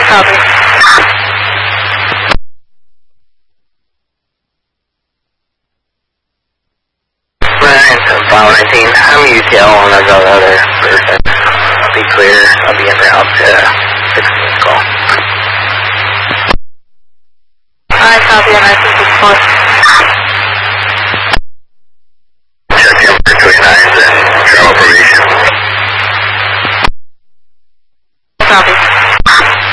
Copy. File 19. I'm UTL on the other person. I'll be clear. I'll be en route to 16.